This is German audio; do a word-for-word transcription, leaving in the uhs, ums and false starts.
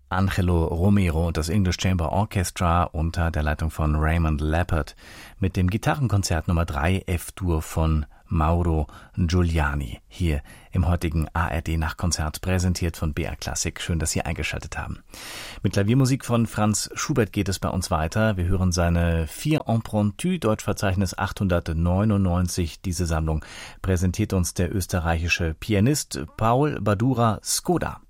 Angelo Romero und das English Chamber Orchestra unter der Leitung von Raymond Leppard mit dem Gitarrenkonzert Nummer drei F-Dur von Mauro Giuliani hier im heutigen A R D Nachtkonzert, präsentiert von B R Classic. Schön, dass Sie eingeschaltet haben. Mit Klaviermusik von Franz Schubert geht es bei uns weiter. Wir hören seine Vier Impromptus, Deutschverzeichnis achthundertneunundneunzig. Diese Sammlung präsentiert uns der österreichische Pianist Paul Badura Skoda.